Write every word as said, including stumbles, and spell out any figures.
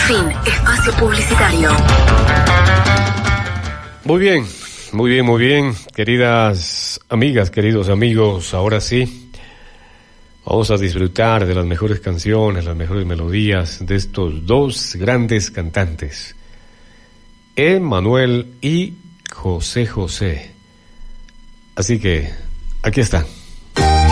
Fin, espacio publicitario. Muy bien, muy bien, muy bien, queridas amigas, queridos amigos, ahora sí, vamos a disfrutar de las mejores canciones, las mejores melodías de estos dos grandes cantantes, Emmanuel y José José. Así que, aquí están.